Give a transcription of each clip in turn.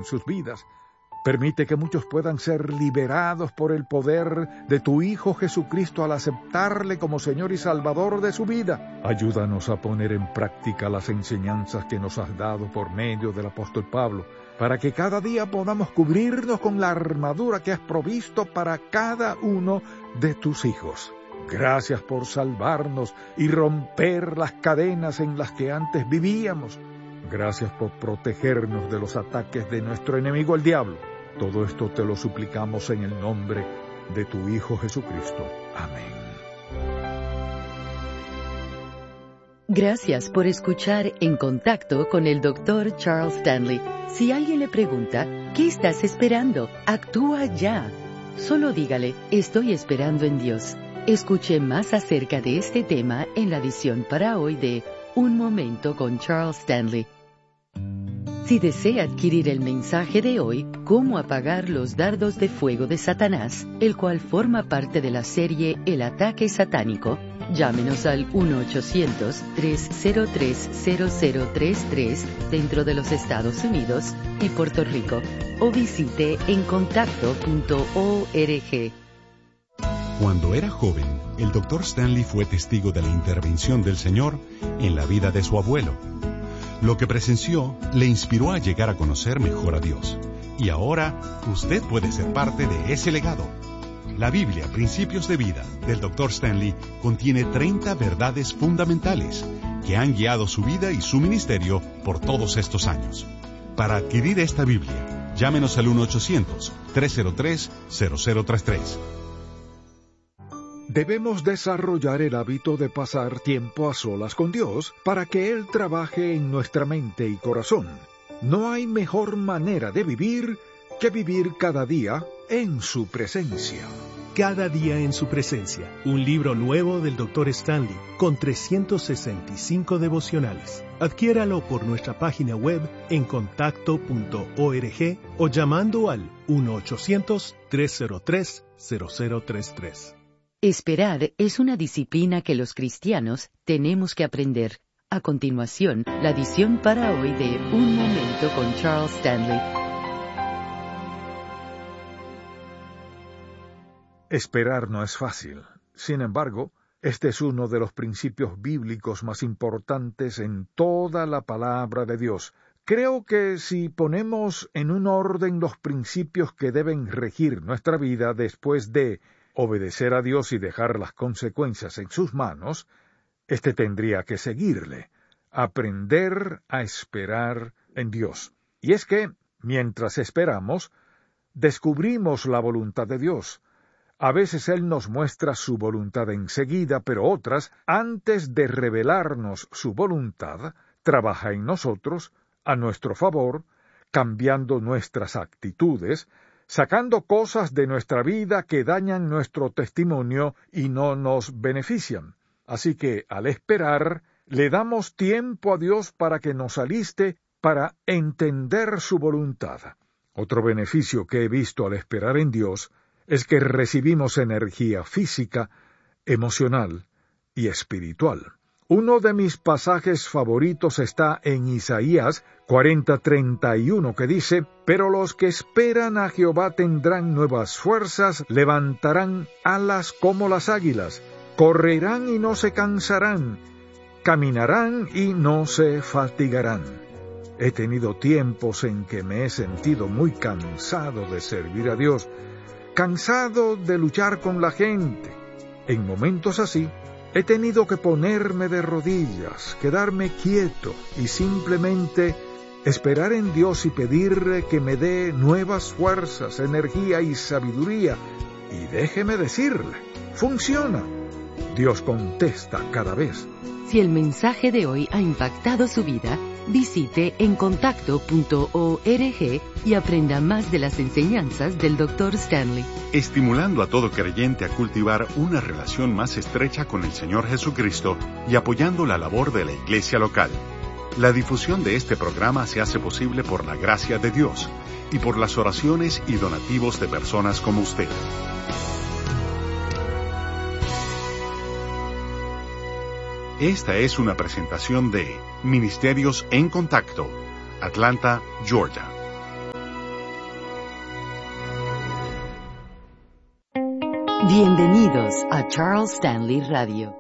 en sus vidas. Permite que muchos puedan ser liberados por el poder de tu Hijo Jesucristo al aceptarle como Señor y Salvador de su vida. Ayúdanos a poner en práctica las enseñanzas que nos has dado por medio del apóstol Pablo, para que cada día podamos cubrirnos con la armadura que has provisto para cada uno de tus hijos. Gracias por salvarnos y romper las cadenas en las que antes vivíamos. Gracias por protegernos de los ataques de nuestro enemigo el diablo. Todo esto te lo suplicamos en el nombre de tu Hijo Jesucristo. Amén. Gracias por escuchar En Contacto con el Dr. Charles Stanley. Si alguien le pregunta, ¿qué estás esperando? Actúa ya. Solo dígale, estoy esperando en Dios. Escuche más acerca de este tema en la edición para hoy de Un Momento con Charles Stanley. Si desea adquirir el mensaje de hoy, Cómo apagar los dardos de fuego de Satanás, el cual forma parte de la serie El ataque satánico, llámenos al 1-800-303-0033 dentro de los Estados Unidos y Puerto Rico, o visite encontacto.org. Cuando era joven, el Dr. Stanley fue testigo de la intervención del Señor en la vida de su abuelo. Lo que presenció le inspiró a llegar a conocer mejor a Dios. Y ahora, usted puede ser parte de ese legado. La Biblia, Principios de Vida, del Dr. Stanley, contiene 30 verdades fundamentales que han guiado su vida y su ministerio por todos estos años. Para adquirir esta Biblia, llámenos al 1-800-303-0033. Debemos desarrollar el hábito de pasar tiempo a solas con Dios para que Él trabaje en nuestra mente y corazón. No hay mejor manera de vivir que vivir cada día en su presencia. Cada día en su presencia. Un libro nuevo del Dr. Stanley con 365 devocionales. Adquiéralo por nuestra página web encontacto.org o llamando al 1-800-303-0033. Esperar es una disciplina que los cristianos tenemos que aprender. A continuación, la edición para hoy de Un Momento con Charles Stanley. Esperar no es fácil. Sin embargo, este es uno de los principios bíblicos más importantes en toda la palabra de Dios. Creo que si ponemos en un orden los principios que deben regir nuestra vida después de obedecer a Dios y dejar las consecuencias en sus manos, este tendría que seguirle, aprender a esperar en Dios. Y es que, mientras esperamos, descubrimos la voluntad de Dios. A veces Él nos muestra su voluntad enseguida, pero otras, antes de revelarnos su voluntad, trabaja en nosotros, a nuestro favor, cambiando nuestras actitudes, sacando cosas de nuestra vida que dañan nuestro testimonio y no nos benefician. Así que, al esperar, le damos tiempo a Dios para que nos aliste para entender su voluntad. Otro beneficio que he visto al esperar en Dios es que recibimos energía física, emocional y espiritual. Uno de mis pasajes favoritos está en Isaías 40:31, que dice: «Pero los que esperan a Jehová tendrán nuevas fuerzas, levantarán alas como las águilas, correrán y no se cansarán, caminarán y no se fatigarán». He tenido tiempos en que me he sentido muy cansado de servir a Dios, cansado de luchar con la gente. En momentos así, he tenido que ponerme de rodillas, quedarme quieto y simplemente esperar en Dios y pedirle que me dé nuevas fuerzas, energía y sabiduría. Y déjeme decirle, funciona. Dios contesta cada vez. Si el mensaje de hoy ha impactado su vida, visite encontacto.org y aprenda más de las enseñanzas del Dr. Stanley. Estimulando a todo creyente a cultivar una relación más estrecha con el Señor Jesucristo y apoyando la labor de la iglesia local. La difusión de este programa se hace posible por la gracia de Dios y por las oraciones y donativos de personas como usted. Esta es una presentación de Ministerios en Contacto, Atlanta, Georgia. Bienvenidos a Charles Stanley Radio.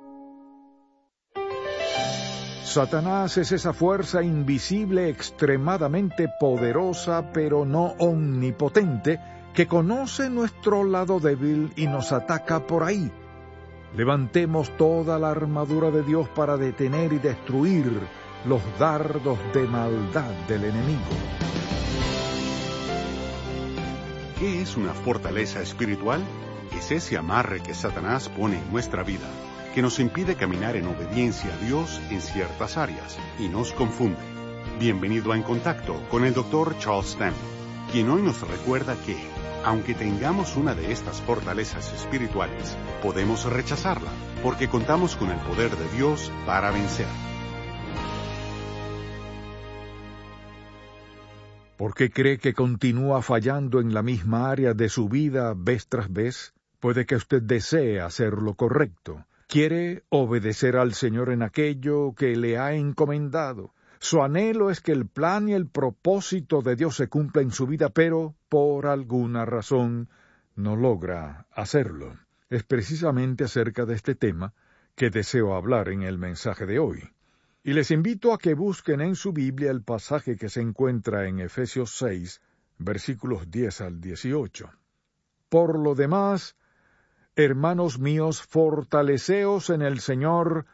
Satanás es esa fuerza invisible extremadamente poderosa, pero no omnipotente, que conoce nuestro lado débil y nos ataca por ahí. Levantemos toda la armadura de Dios para detener y destruir los dardos de maldad del enemigo. ¿Qué es una fortaleza espiritual? Es ese amarre que Satanás pone en nuestra vida, que nos impide caminar en obediencia a Dios en ciertas áreas y nos confunde. Bienvenido a En Contacto con el Dr. Charles Stanley, quien hoy nos recuerda que, aunque tengamos una de estas fortalezas espirituales, podemos rechazarla, porque contamos con el poder de Dios para vencer. ¿Por qué cree que continúa fallando en la misma área de su vida vez tras vez? Puede que usted desee hacer lo correcto. Quiere obedecer al Señor en aquello que le ha encomendado. Su anhelo es que el plan y el propósito de Dios se cumpla en su vida, pero por alguna razón no logra hacerlo. Es precisamente acerca de este tema que deseo hablar en el mensaje de hoy. Y les invito a que busquen en su Biblia el pasaje que se encuentra en Efesios 6, versículos 10 al 18. Por lo demás, hermanos míos, fortaleceos en el Señor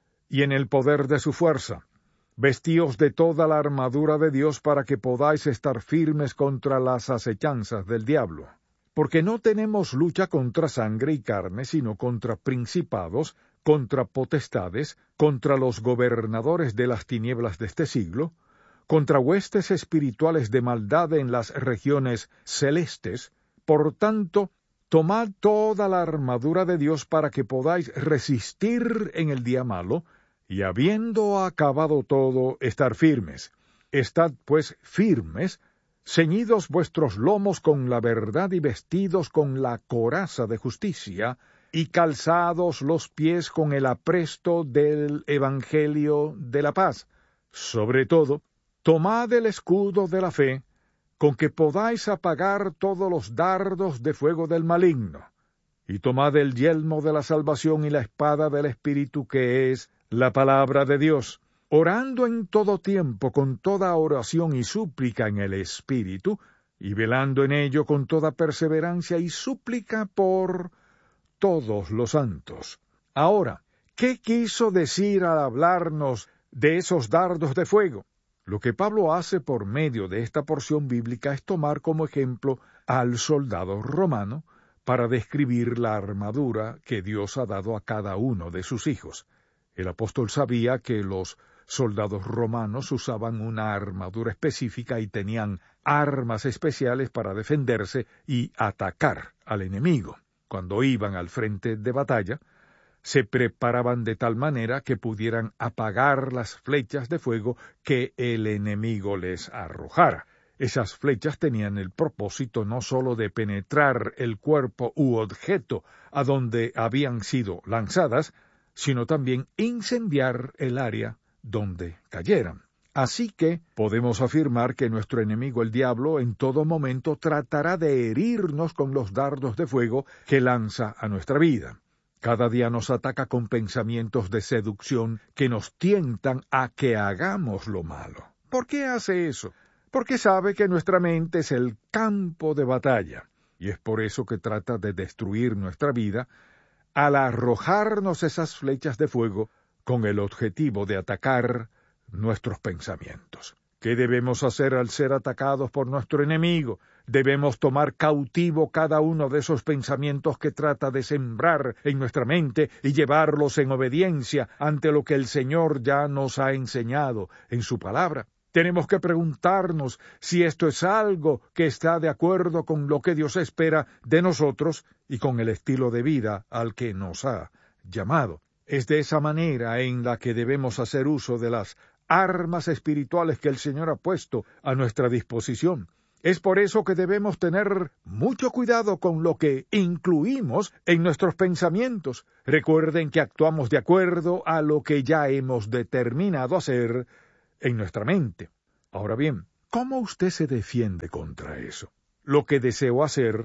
y en el poder de su fuerza. Vestíos de toda la armadura de Dios para que podáis estar firmes contra las acechanzas del diablo. Porque no tenemos lucha contra sangre y carne, sino contra principados, contra potestades, contra los gobernadores de las tinieblas de este siglo, contra huestes espirituales de maldad en las regiones celestes. Por tanto, tomad toda la armadura de Dios para que podáis resistir en el día malo, y habiendo acabado todo, estar firmes. Estad, pues, firmes, ceñidos vuestros lomos con la verdad y vestidos con la coraza de justicia, y calzados los pies con el apresto del Evangelio de la paz. Sobre todo, tomad el escudo de la fe, con que podáis apagar todos los dardos de fuego del maligno, y tomad el yelmo de la salvación y la espada del Espíritu, que es la palabra de Dios, orando en todo tiempo con toda oración y súplica en el Espíritu, y velando en ello con toda perseverancia y súplica por todos los santos. Ahora, ¿qué quiso decir al hablarnos de esos dardos de fuego? Lo que Pablo hace por medio de esta porción bíblica es tomar como ejemplo al soldado romano para describir la armadura que Dios ha dado a cada uno de sus hijos. El apóstol sabía que los soldados romanos usaban una armadura específica y tenían armas especiales para defenderse y atacar al enemigo. Cuando iban al frente de batalla, se preparaban de tal manera que pudieran apagar las flechas de fuego que el enemigo les arrojara. Esas flechas tenían el propósito no sólo de penetrar el cuerpo u objeto a donde habían sido lanzadas, sino también incendiar el área donde cayeran. Así que podemos afirmar que nuestro enemigo el diablo en todo momento tratará de herirnos con los dardos de fuego que lanza a nuestra vida. Cada día nos ataca con pensamientos de seducción que nos tientan a que hagamos lo malo. ¿Por qué hace eso? Porque sabe que nuestra mente es el campo de batalla, y es por eso que trata de destruir nuestra vida al arrojarnos esas flechas de fuego con el objetivo de atacar nuestros pensamientos. ¿Qué debemos hacer al ser atacados por nuestro enemigo? Debemos tomar cautivo cada uno de esos pensamientos que trata de sembrar en nuestra mente y llevarlos en obediencia ante lo que el Señor ya nos ha enseñado en su palabra. Tenemos que preguntarnos si esto es algo que está de acuerdo con lo que Dios espera de nosotros y con el estilo de vida al que nos ha llamado. Es de esa manera en la que debemos hacer uso de las armas espirituales que el Señor ha puesto a nuestra disposición. Es por eso que debemos tener mucho cuidado con lo que incluimos en nuestros pensamientos. Recuerden que actuamos de acuerdo a lo que ya hemos determinado hacer en nuestra mente. Ahora bien, ¿cómo usted se defiende contra eso? Lo que deseo hacer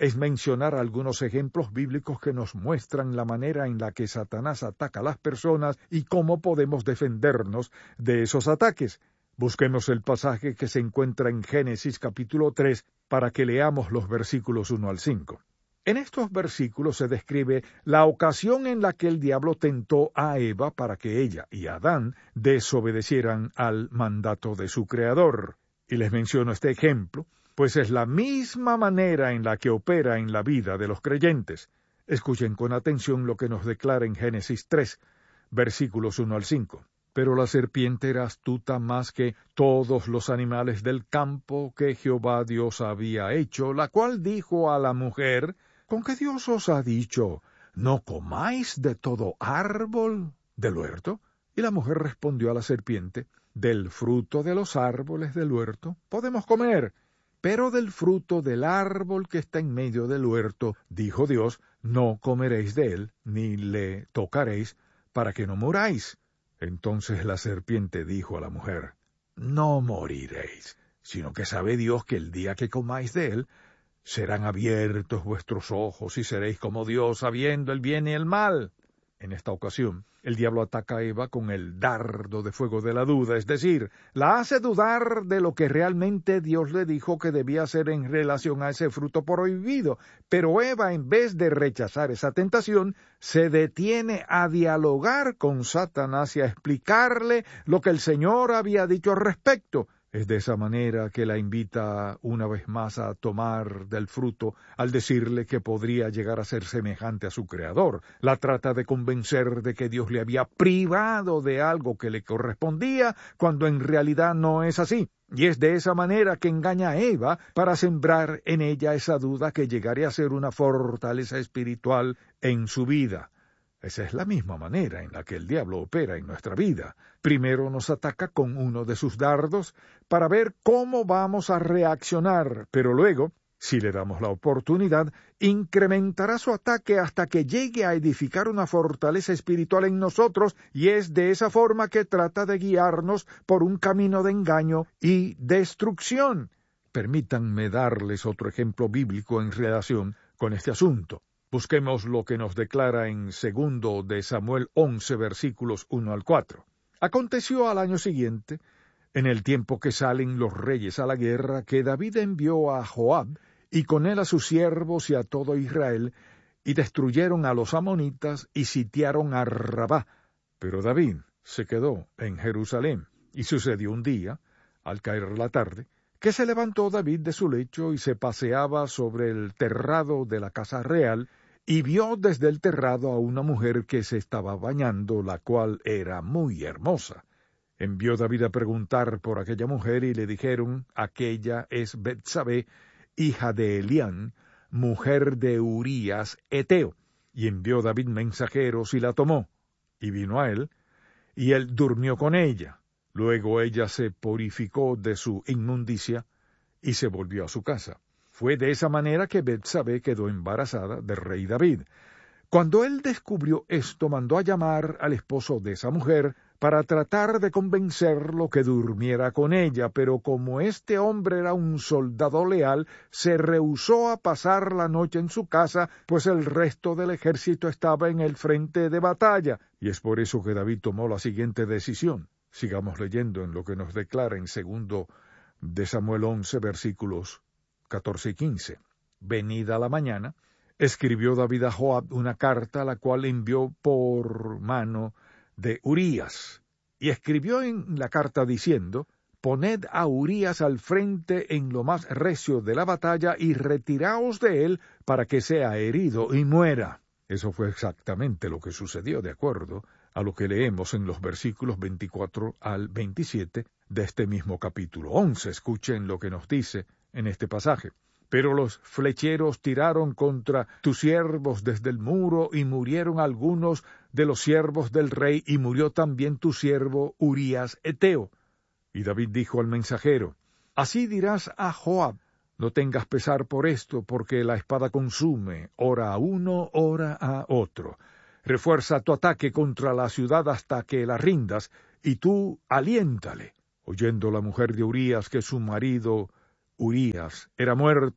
es mencionar algunos ejemplos bíblicos que nos muestran la manera en la que Satanás ataca a las personas y cómo podemos defendernos de esos ataques. Busquemos el pasaje que se encuentra en Génesis capítulo 3 para que leamos los versículos 1 al 5. En estos versículos se describe la ocasión en la que el diablo tentó a Eva para que ella y Adán desobedecieran al mandato de su creador. Y les menciono este ejemplo, pues es la misma manera en la que opera en la vida de los creyentes. Escuchen con atención lo que nos declara en Génesis 3, versículos 1 al 5. Pero la serpiente era astuta más que todos los animales del campo que Jehová Dios había hecho, la cual dijo a la mujer: ¿Con qué Dios os ha dicho, no comáis de todo árbol del huerto? Y la mujer respondió a la serpiente: del fruto de los árboles del huerto podemos comer, pero del fruto del árbol que está en medio del huerto, dijo Dios, no comeréis de él, ni le tocaréis, para que no muráis. Entonces la serpiente dijo a la mujer: no moriréis, sino que sabe Dios que el día que comáis de él, serán abiertos vuestros ojos y seréis como Dios, sabiendo el bien y el mal. En esta ocasión, el diablo ataca a Eva con el dardo de fuego de la duda, es decir, la hace dudar de lo que realmente Dios le dijo que debía hacer en relación a ese fruto prohibido. Pero Eva, en vez de rechazar esa tentación, se detiene a dialogar con Satanás y a explicarle lo que el Señor había dicho al respecto. Es de esa manera que la invita una vez más a tomar del fruto, al decirle que podría llegar a ser semejante a su Creador. La trata de convencer de que Dios le había privado de algo que le correspondía, cuando en realidad no es así. Y es de esa manera que engaña a Eva para sembrar en ella esa duda que llegaría a ser una fortaleza espiritual en su vida. Esa es la misma manera en la que el diablo opera en nuestra vida. Primero nos ataca con uno de sus dardos para ver cómo vamos a reaccionar, pero luego, si le damos la oportunidad, incrementará su ataque hasta que llegue a edificar una fortaleza espiritual en nosotros, y es de esa forma que trata de guiarnos por un camino de engaño y destrucción. Permítanme darles otro ejemplo bíblico en relación con este asunto. Busquemos lo que nos declara en 2 de Samuel 11, versículos 1 al 4. Aconteció al año siguiente, en el tiempo que salen los reyes a la guerra, que David envió a Joab, y con él a sus siervos y a todo Israel, y destruyeron a los amonitas y sitiaron a Rabá. Pero David se quedó en Jerusalén. Y sucedió un día, al caer la tarde, que se levantó David de su lecho y se paseaba sobre el terrado de la casa real, y vio desde el terrado a una mujer que se estaba bañando, la cual era muy hermosa. Envió David a preguntar por aquella mujer, y le dijeron: aquella es Betsabé, hija de Elián, mujer de Urías Eteo. Y envió David mensajeros, y la tomó, y vino a él, y él durmió con ella. Luego ella se purificó de su inmundicia, y se volvió a su casa. Fue de esa manera que Betsabé quedó embarazada del rey David. Cuando él descubrió esto, mandó a llamar al esposo de esa mujer para tratar de convencerlo que durmiera con ella, pero como este hombre era un soldado leal, se rehusó a pasar la noche en su casa, pues el resto del ejército estaba en el frente de batalla, y es por eso que David tomó la siguiente decisión. Sigamos leyendo en lo que nos declara en 2 de Samuel 11, versículos 14 y 15. Venida la mañana, escribió David a Joab una carta, la cual envió por mano de Urías, y escribió en la carta diciendo: poned a Urías al frente en lo más recio de la batalla, y retiraos de él para que sea herido y muera. Eso fue exactamente lo que sucedió, de acuerdo a lo que leemos en los versículos 24 al 27 de este mismo capítulo 11. Escuchen lo que nos dice en este pasaje. Pero los flecheros tiraron contra tus siervos desde el muro, y murieron algunos de los siervos del rey, y murió también tu siervo Urías Eteo. Y David dijo al mensajero: así dirás a Joab: no tengas pesar por esto, porque la espada consume, ora a uno, ora a otro. Refuerza tu ataque contra la ciudad hasta que la rindas, y tú aliéntale. Oyendo la mujer de Urías que su marido Urías era muerto,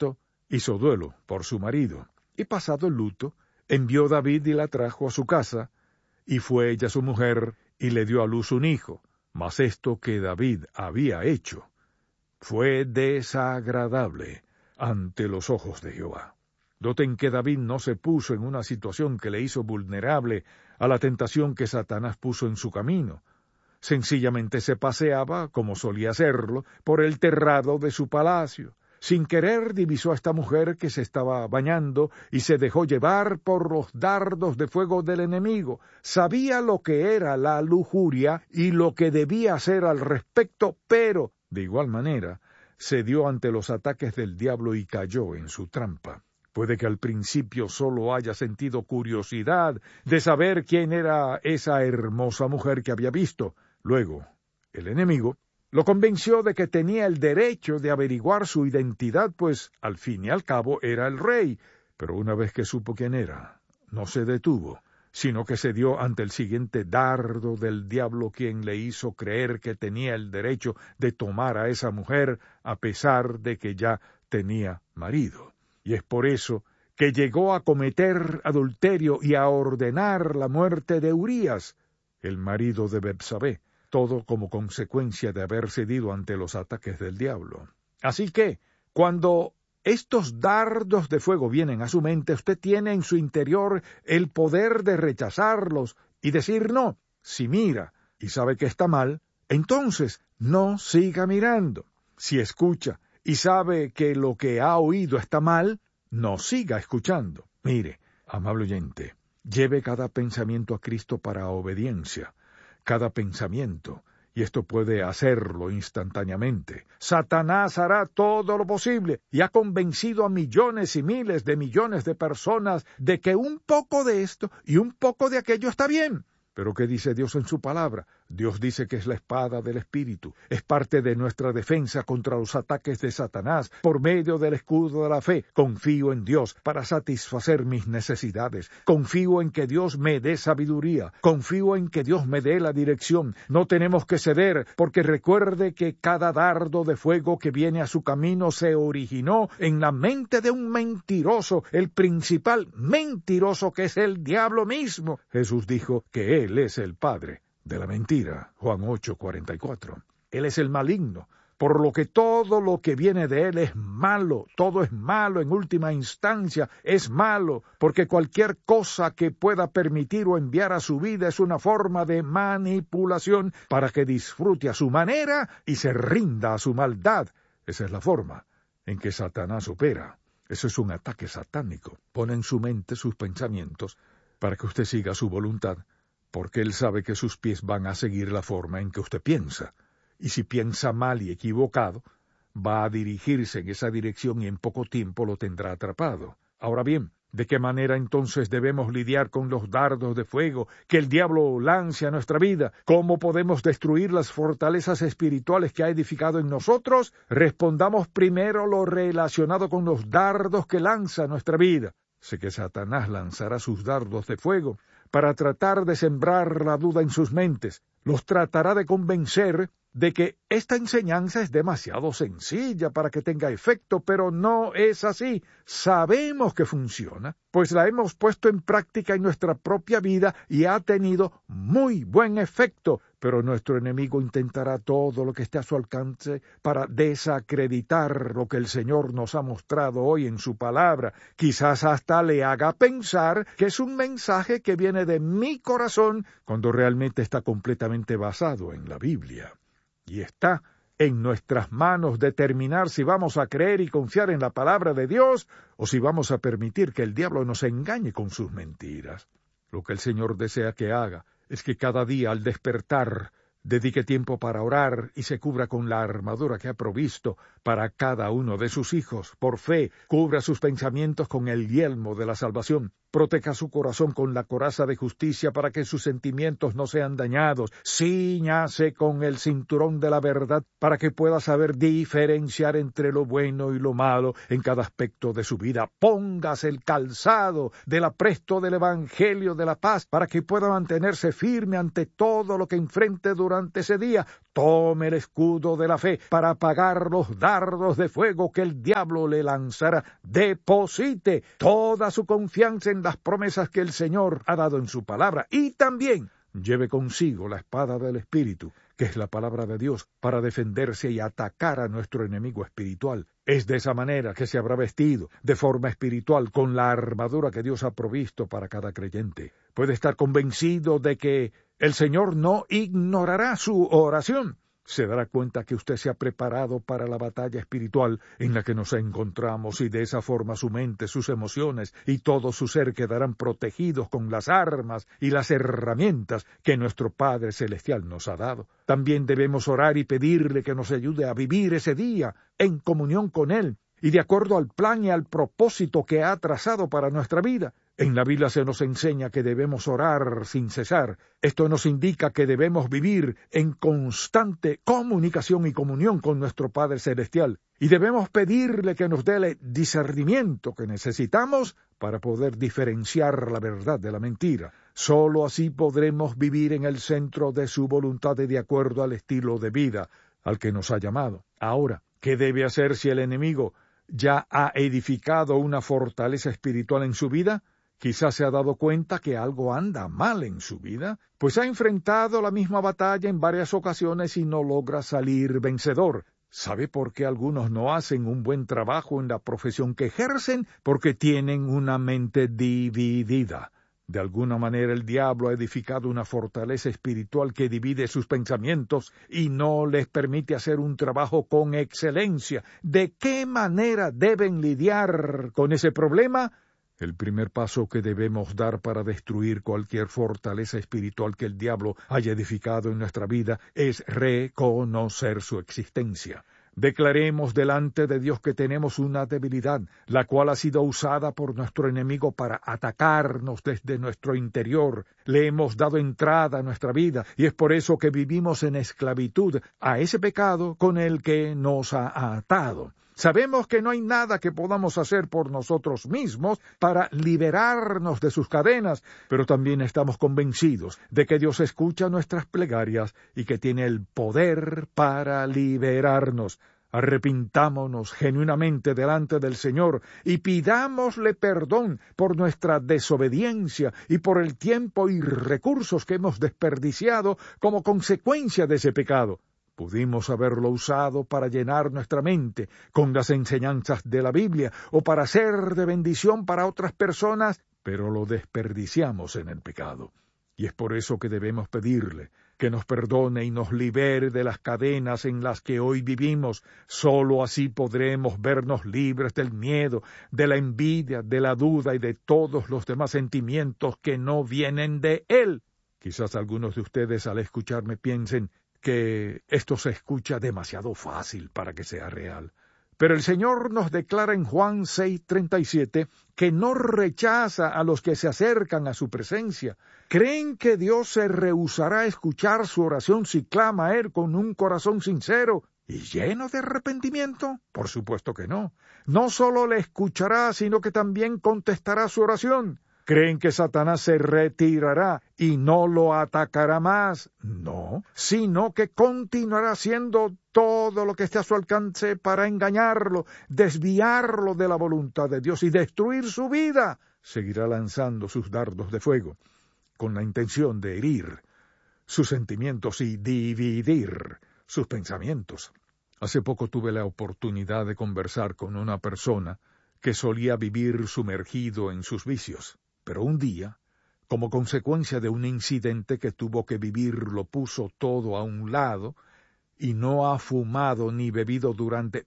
hizo duelo por su marido, y pasado el luto, envió David y la trajo a su casa, y fue ella su mujer, y le dio a luz un hijo. Mas esto que David había hecho fue desagradable ante los ojos de Jehová. Noten que David no se puso en una situación que le hizo vulnerable a la tentación que Satanás puso en su camino. Sencillamente se paseaba, como solía hacerlo, por el terrado de su palacio. Sin querer divisó a esta mujer que se estaba bañando y se dejó llevar por los dardos de fuego del enemigo. Sabía lo que era la lujuria y lo que debía hacer al respecto, pero, de igual manera, cedió ante los ataques del diablo y cayó en su trampa. Puede que al principio solo haya sentido curiosidad de saber quién era esa hermosa mujer que había visto. Luego, el enemigo lo convenció de que tenía el derecho de averiguar su identidad, pues al fin y al cabo era el rey. Pero una vez que supo quién era, no se detuvo, sino que se dio ante el siguiente dardo del diablo, quien le hizo creer que tenía el derecho de tomar a esa mujer a pesar de que ya tenía marido. Y es por eso que llegó a cometer adulterio y a ordenar la muerte de Urías, el marido de Betsabé, todo como consecuencia de haber cedido ante los ataques del diablo. Así que, cuando estos dardos de fuego vienen a su mente, usted tiene en su interior el poder de rechazarlos y decir no. Si mira y sabe que está mal, entonces no siga mirando. Si escucha y sabe que lo que ha oído está mal, no siga escuchando. Mire, amable oyente, lleve cada pensamiento a Cristo para obediencia. Cada pensamiento, y esto puede hacerlo instantáneamente. Satanás hará todo lo posible y ha convencido a millones y miles de millones de personas de que un poco de esto y un poco de aquello está bien. Pero ¿qué dice Dios en su palabra? Dios dice que es la espada del Espíritu. Es parte de nuestra defensa contra los ataques de Satanás. Por medio del escudo de la fe, confío en Dios para satisfacer mis necesidades. Confío en que Dios me dé sabiduría. Confío en que Dios me dé la dirección. No tenemos que ceder, porque recuerde que cada dardo de fuego que viene a su camino se originó en la mente de un mentiroso, el principal mentiroso, que es el diablo mismo. Jesús dijo que Él es el padre de la mentira, Juan 8:44. Él es el maligno, por lo que todo lo que viene de él es malo. Todo es malo en última instancia, es malo, porque cualquier cosa que pueda permitir o enviar a su vida es una forma de manipulación para que disfrute a su manera y se rinda a su maldad. Esa es la forma en que Satanás opera. Eso es un ataque satánico. Pone en su mente sus pensamientos para que usted siga su voluntad, porque él sabe que sus pies van a seguir la forma en que usted piensa, y si piensa mal y equivocado, va a dirigirse en esa dirección y en poco tiempo lo tendrá atrapado. Ahora bien, ¿de qué manera entonces debemos lidiar con los dardos de fuego que el diablo lance a nuestra vida? ¿Cómo podemos destruir las fortalezas espirituales que ha edificado en nosotros? Respondamos primero lo relacionado con los dardos que lanza a nuestra vida. Sé que Satanás lanzará sus dardos de fuego para tratar de sembrar la duda en sus mentes. Los tratará de convencer de que esta enseñanza es demasiado sencilla para que tenga efecto, pero no es así. Sabemos que funciona, pues la hemos puesto en práctica en nuestra propia vida y ha tenido muy buen efecto, pero nuestro enemigo intentará todo lo que esté a su alcance para desacreditar lo que el Señor nos ha mostrado hoy en su palabra. Quizás hasta le haga pensar que es un mensaje que viene de mi corazón, cuando realmente está completamente basado en la Biblia. Y está en nuestras manos determinar si vamos a creer y confiar en la palabra de Dios o si vamos a permitir que el diablo nos engañe con sus mentiras. Lo que el Señor desea que haga es que cada día al despertar dedique tiempo para orar y se cubra con la armadura que ha provisto para cada uno de sus hijos. Por fe, cubra sus pensamientos con el yelmo de la salvación. Proteja su corazón con la coraza de justicia para que sus sentimientos no sean dañados. Cíñase con el cinturón de la verdad para que pueda saber diferenciar entre lo bueno y lo malo en cada aspecto de su vida. Póngase el calzado del apresto del Evangelio de la paz para que pueda mantenerse firme ante todo lo que enfrente durante ese día. tome el escudo de la fe para apagar los dardos de fuego que el diablo le lanzará. Deposite toda su confianza en las promesas que el Señor ha dado en su palabra y también lleve consigo la espada del Espíritu, que es la palabra de Dios, para defenderse y atacar a nuestro enemigo espiritual. Es de esa manera que se habrá vestido de forma espiritual con la armadura que Dios ha provisto para cada creyente. Puede estar convencido de que el Señor no ignorará su oración. Se dará cuenta que usted se ha preparado para la batalla espiritual en la que nos encontramos y de esa forma su mente, sus emociones y todo su ser quedarán protegidos con las armas y las herramientas que nuestro Padre Celestial nos ha dado. También debemos orar y pedirle que nos ayude a vivir ese día en comunión con Él y de acuerdo al plan y al propósito que ha trazado para nuestra vida. En la Biblia se nos enseña que debemos orar sin cesar. Esto nos indica que debemos vivir en constante comunicación y comunión con nuestro Padre Celestial. Y debemos pedirle que nos dé el discernimiento que necesitamos para poder diferenciar la verdad de la mentira. Solo así podremos vivir en el centro de su voluntad y de acuerdo al estilo de vida al que nos ha llamado. Ahora, ¿qué debe hacer si el enemigo ya ha edificado una fortaleza espiritual en su vida? Quizás se ha dado cuenta que algo anda mal en su vida, pues ha enfrentado la misma batalla en varias ocasiones y no logra salir vencedor. ¿Sabe por qué algunos no hacen un buen trabajo en la profesión que ejercen? Porque tienen una mente dividida. De alguna manera el diablo ha edificado una fortaleza espiritual que divide sus pensamientos y no les permite hacer un trabajo con excelencia. ¿De qué manera deben lidiar con ese problema? El primer paso que debemos dar para destruir cualquier fortaleza espiritual que el diablo haya edificado en nuestra vida es reconocer su existencia. Declaremos delante de Dios que tenemos una debilidad, la cual ha sido usada por nuestro enemigo para atacarnos desde nuestro interior. Le hemos dado entrada a nuestra vida y es por eso que vivimos en esclavitud a ese pecado con el que nos ha atado. Sabemos que no hay nada que podamos hacer por nosotros mismos para liberarnos de sus cadenas, pero también estamos convencidos de que Dios escucha nuestras plegarias y que tiene el poder para liberarnos. Arrepintámonos genuinamente delante del Señor y pidámosle perdón por nuestra desobediencia y por el tiempo y recursos que hemos desperdiciado como consecuencia de ese pecado. Pudimos haberlo usado para llenar nuestra mente con las enseñanzas de la Biblia o para ser de bendición para otras personas, pero lo desperdiciamos en el pecado. Y es por eso que debemos pedirle que nos perdone y nos libere de las cadenas en las que hoy vivimos. Solo así podremos vernos libres del miedo, de la envidia, de la duda y de todos los demás sentimientos que no vienen de Él. Quizás algunos de ustedes al escucharme piensen que esto se escucha demasiado fácil para que sea real. Pero el Señor nos declara en Juan 6:37 que no rechaza a los que se acercan a su presencia. ¿Creen que Dios se rehusará a escuchar su oración si clama a Él con un corazón sincero y lleno de arrepentimiento? Por supuesto que no. No solo le escuchará, sino que también contestará su oración. ¿Creen que Satanás se retirará y no lo atacará más? No, sino que continuará haciendo todo lo que esté a su alcance para engañarlo, desviarlo de la voluntad de Dios y destruir su vida. Seguirá lanzando sus dardos de fuego con la intención de herir sus sentimientos y dividir sus pensamientos. Hace poco tuve la oportunidad de conversar con una persona que solía vivir sumergido en sus vicios. Pero un día, como consecuencia de un incidente que tuvo que vivir, lo puso todo a un lado y no ha fumado ni bebido durante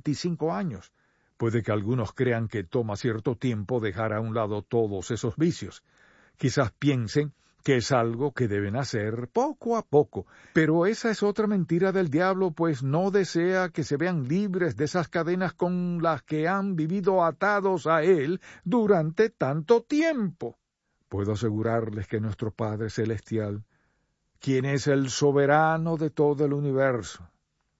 25 años. Puede que algunos crean que toma cierto tiempo dejar a un lado todos esos vicios. Quizás piensen que es algo que deben hacer poco a poco, pero esa es otra mentira del diablo, pues no desea que se vean libres de esas cadenas con las que han vivido atados a él durante tanto tiempo. Puedo asegurarles que nuestro Padre Celestial, quien es el soberano de todo el universo,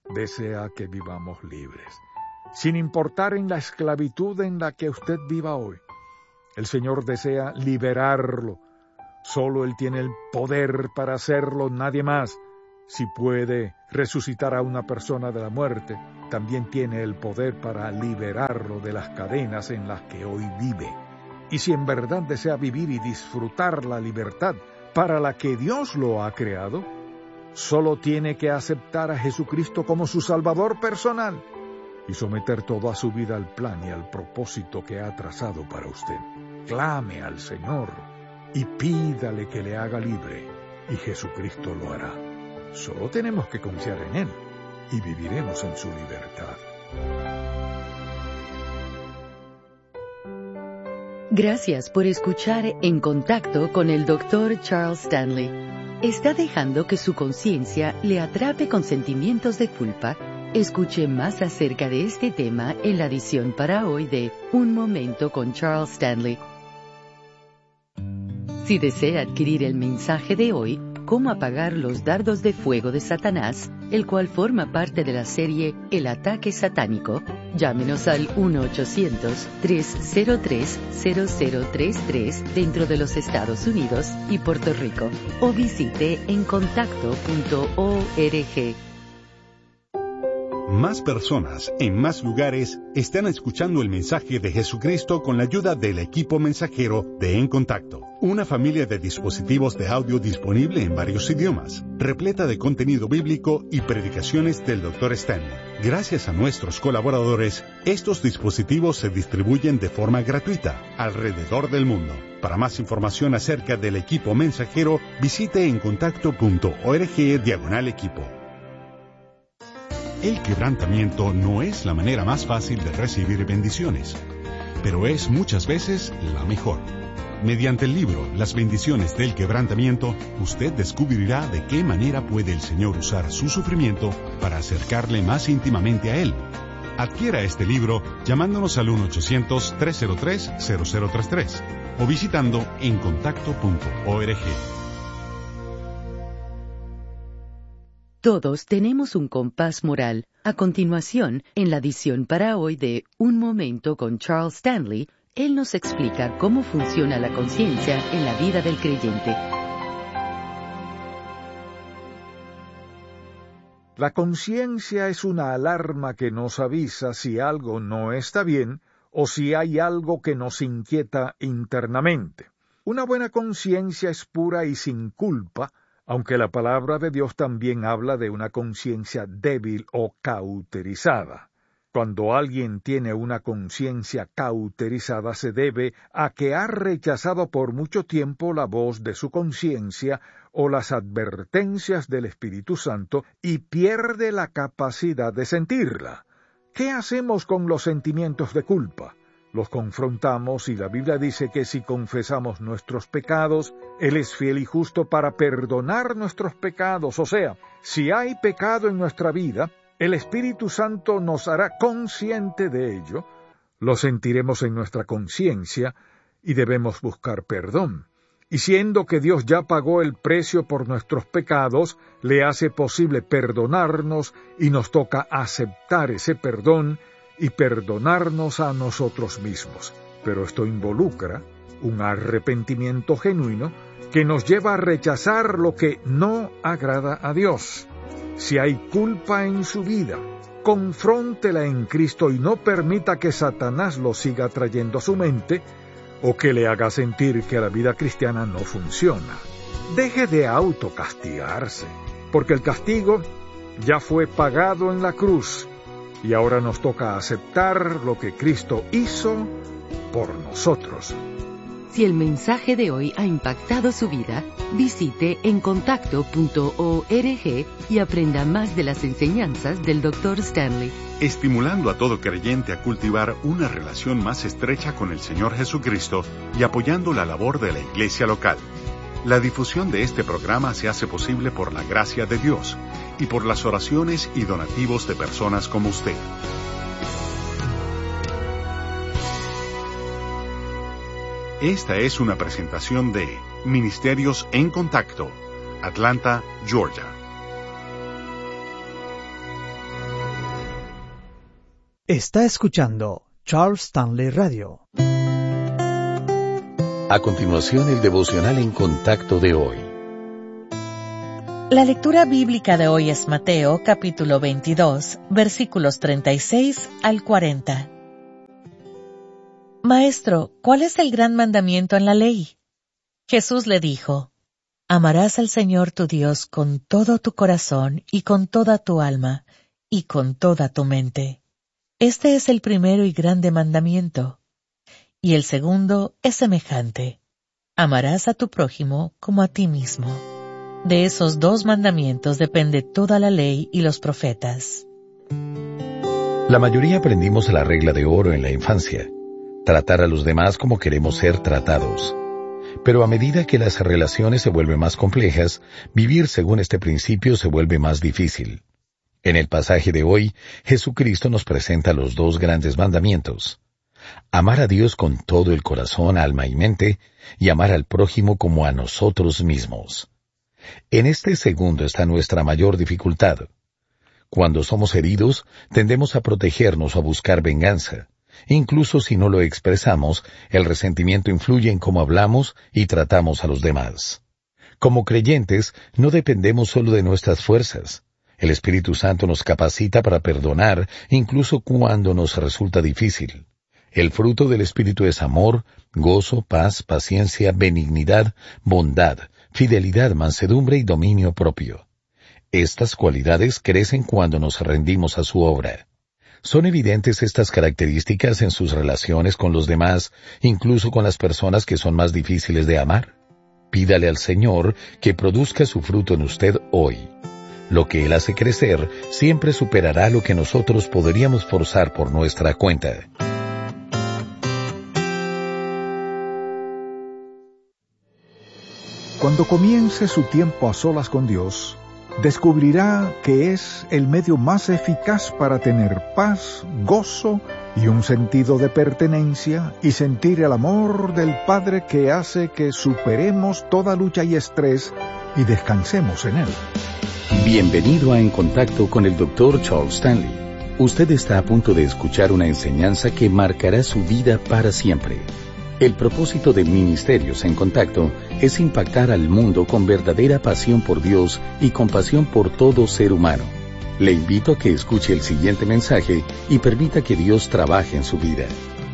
desea que vivamos libres, sin importar en la esclavitud en la que usted viva hoy. El Señor desea liberarlo. Solo Él tiene el poder para hacerlo, nadie más. Si puede resucitar a una persona de la muerte, también tiene el poder para liberarlo de las cadenas en las que hoy vive. Y si en verdad desea vivir y disfrutar la libertad para la que Dios lo ha creado, solo tiene que aceptar a Jesucristo como su Salvador personal y someter toda su vida al plan y al propósito que ha trazado para usted. Clame al Señor y pídale que le haga libre, y Jesucristo lo hará. Solo tenemos que confiar en Él y viviremos en su libertad. Gracias por escuchar En Contacto con el Dr. Charles Stanley. ¿Está dejando que su conciencia le atrape con sentimientos de culpa? Escuche más acerca de este tema en la edición para hoy de Un Momento con Charles Stanley. Si desea adquirir el mensaje de hoy, Cómo apagar los dardos de fuego de Satanás, el cual forma parte de la serie El Ataque Satánico, llámenos al 1-800-303-0033 dentro de los Estados Unidos y Puerto Rico, o visite encontacto.org. Más personas, en más lugares, están escuchando el mensaje de Jesucristo con la ayuda del equipo mensajero de En Contacto. Una familia de dispositivos de audio disponible en varios idiomas, repleta de contenido bíblico y predicaciones del Dr. Stanley. Gracias a nuestros colaboradores, estos dispositivos se distribuyen de forma gratuita alrededor del mundo. Para más información acerca del equipo mensajero, visite encontacto.org/equipo. El quebrantamiento no es la manera más fácil de recibir bendiciones, pero es muchas veces la mejor. Mediante el libro Las bendiciones del quebrantamiento, usted descubrirá de qué manera puede el Señor usar su sufrimiento para acercarle más íntimamente a Él. Adquiera este libro llamándonos al 1-800-303-0033 o visitando encontacto.org. Todos tenemos un compás moral. A continuación, en la edición para hoy de Un Momento con Charles Stanley, él nos explica cómo funciona la conciencia en la vida del creyente. La conciencia es una alarma que nos avisa si algo no está bien o si hay algo que nos inquieta internamente. Una buena conciencia es pura y sin culpa, aunque la palabra de Dios también habla de una conciencia débil o cauterizada. Cuando alguien tiene una conciencia cauterizada se debe a que ha rechazado por mucho tiempo la voz de su conciencia o las advertencias del Espíritu Santo y pierde la capacidad de sentirla. ¿Qué hacemos con los sentimientos de culpa? Los confrontamos y la Biblia dice que si confesamos nuestros pecados, Él es fiel y justo para perdonar nuestros pecados. O sea, si hay pecado en nuestra vida, el Espíritu Santo nos hará consciente de ello, lo sentiremos en nuestra conciencia y debemos buscar perdón. Y siendo que Dios ya pagó el precio por nuestros pecados, le hace posible perdonarnos y nos toca aceptar ese perdón y perdonarnos a nosotros mismos. Pero esto involucra un arrepentimiento genuino que nos lleva a rechazar lo que no agrada a Dios. Si hay culpa en su vida, confróntela en Cristo y no permita que Satanás lo siga trayendo a su mente o que le haga sentir que la vida cristiana no funciona. Deje de autocastigarse, porque el castigo ya fue pagado en la cruz y ahora nos toca aceptar lo que Cristo hizo por nosotros. Si el mensaje de hoy ha impactado su vida, visite encontacto.org y aprenda más de las enseñanzas del Dr. Stanley. Estimulando a todo creyente a cultivar una relación más estrecha con el Señor Jesucristo y apoyando la labor de la iglesia local. La difusión de este programa se hace posible por la gracia de Dios y por las oraciones y donativos de personas como usted. Esta es una presentación de Ministerios en Contacto, Atlanta, Georgia. Está escuchando Charles Stanley Radio. A continuación, el devocional En Contacto de hoy. La lectura bíblica de hoy es Mateo, capítulo 22, versículos 36 al 40. Maestro, ¿cuál es el gran mandamiento en la ley? Jesús le dijo, amarás al Señor tu Dios con todo tu corazón y con toda tu alma y con toda tu mente. Este es el primero y grande mandamiento. Y el segundo es semejante. Amarás a tu prójimo como a ti mismo. De esos dos mandamientos depende toda la ley y los profetas. La mayoría aprendimos la regla de oro en la infancia: tratar a los demás como queremos ser tratados. Pero a medida que las relaciones se vuelven más complejas, vivir según este principio se vuelve más difícil. En el pasaje de hoy, Jesucristo nos presenta los dos grandes mandamientos: amar a Dios con todo el corazón, alma y mente, y amar al prójimo como a nosotros mismos. En este segundo está nuestra mayor dificultad. Cuando somos heridos, tendemos a protegernos o a buscar venganza. Incluso si no lo expresamos, el resentimiento influye en cómo hablamos y tratamos a los demás. Como creyentes, no dependemos solo de nuestras fuerzas. El Espíritu Santo nos capacita para perdonar, incluso cuando nos resulta difícil. El fruto del Espíritu es amor, gozo, paz, paciencia, benignidad, bondad, fidelidad, mansedumbre y dominio propio. Estas cualidades crecen cuando nos rendimos a su obra. Son evidentes estas características en sus relaciones con los demás, incluso con las personas que son más difíciles de amar. Pídale al Señor que produzca su fruto en usted hoy. Lo que Él hace crecer siempre superará lo que nosotros podríamos forzar por nuestra cuenta. Cuando comience su tiempo a solas con Dios, descubrirá que es el medio más eficaz para tener paz, gozo y un sentido de pertenencia y sentir el amor del Padre que hace que superemos toda lucha y estrés y descansemos en Él. Bienvenido a En Contacto con el Dr. Charles Stanley. Usted está a punto de escuchar una enseñanza que marcará su vida para siempre. El propósito de Ministerios en Contacto es impactar al mundo con verdadera pasión por Dios y compasión por todo ser humano. Le invito a que escuche el siguiente mensaje y permita que Dios trabaje en su vida.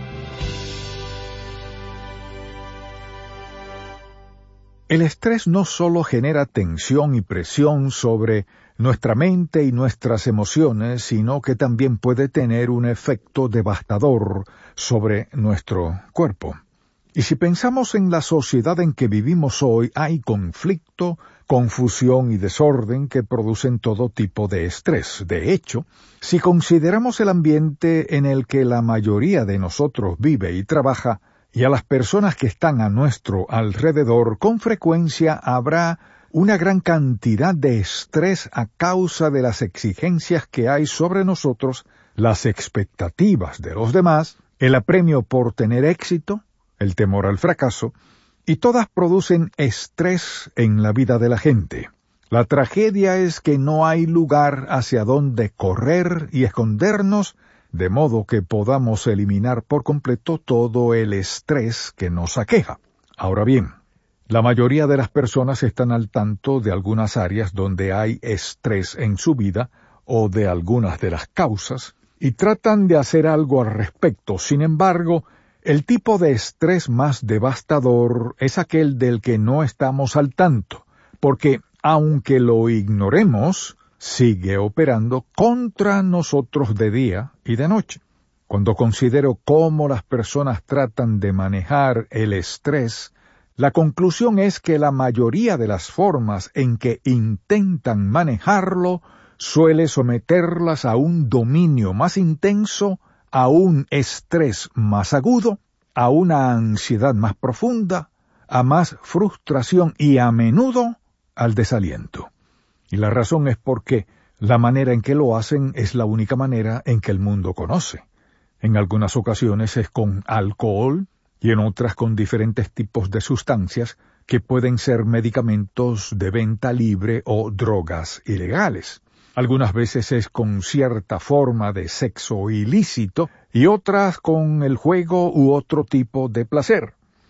El estrés no solo genera tensión y presión sobre nuestra mente y nuestras emociones, sino que también puede tener un efecto devastador sobre nuestro cuerpo. Y si pensamos en la sociedad en que vivimos hoy, hay conflicto, confusión y desorden que producen todo tipo de estrés. De hecho, si consideramos el ambiente en el que la mayoría de nosotros vive y trabaja, y a las personas que están a nuestro alrededor, con frecuencia habrá una gran cantidad de estrés a causa de las exigencias que hay sobre nosotros, las expectativas de los demás, el apremio por tener éxito, el temor al fracaso, y todas producen estrés en la vida de la gente. La tragedia es que no hay lugar hacia donde correr y escondernos, de modo que podamos eliminar por completo todo el estrés que nos aqueja. Ahora bien, la mayoría de las personas están al tanto de algunas áreas donde hay estrés en su vida o de algunas de las causas, y tratan de hacer algo al respecto. Sin embargo, el tipo de estrés más devastador es aquel del que no estamos al tanto, porque, aunque lo ignoremos, sigue operando contra nosotros de día y de noche. Cuando considero cómo las personas tratan de manejar el estrés, la conclusión es que la mayoría de las formas en que intentan manejarlo suele someterlas a un dominio más intenso, a un estrés más agudo, a una ansiedad más profunda, a más frustración y a menudo al desaliento. Y la razón es porque la manera en que lo hacen es la única manera en que el mundo conoce. En algunas ocasiones es con alcohol y en otras con diferentes tipos de sustancias que pueden ser medicamentos de venta libre o drogas ilegales. Algunas veces es con cierta forma de sexo ilícito y otras con el juego u otro tipo de placer.